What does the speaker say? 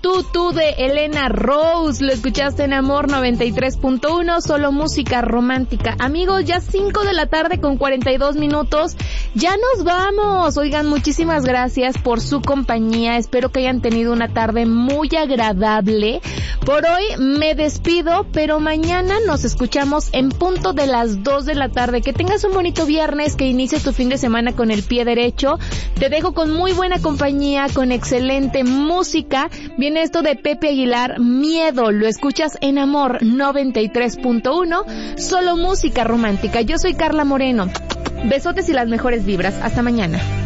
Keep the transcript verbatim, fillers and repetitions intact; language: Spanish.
Tú, tú de Elena Rose, lo escuchaste en Amor noventa y tres punto uno, solo música romántica. Amigos, ya cinco de la tarde con cuarenta y dos minutos, ya nos vamos. Oigan, muchísimas gracias por su compañía, espero que hayan tenido una tarde muy agradable. Por hoy me despido, pero mañana nos escuchamos en punto de las dos de la tarde. Que tengas un bonito viernes, que inicie tu fin de semana con el pie derecho. Te dejo con muy buena compañía, con excelente música. Viene esto de Pepe Aguilar, Miedo, lo escuchas en Amor noventa y tres punto uno, solo música romántica. Yo soy Carla Moreno. Besotes y las mejores vibras. Hasta mañana.